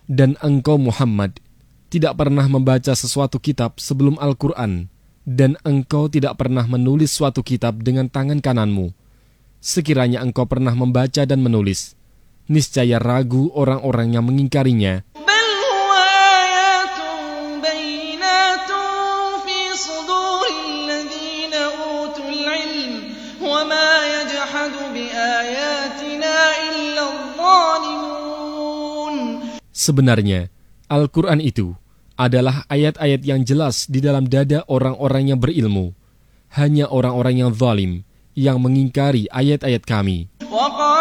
Dan engkau Muhammad tidak pernah membaca sesuatu kitab sebelum Al-Quran, dan engkau tidak pernah menulis suatu kitab dengan tangan kananmu. Sekiranya engkau pernah membaca dan menulis, niscaya ragu orang-orang yang mengingkarinya. Sebenarnya, Al-Quran itu adalah ayat-ayat yang jelas di dalam dada orang-orang yang berilmu. Hanya orang-orang yang zalim yang mengingkari ayat-ayat kami.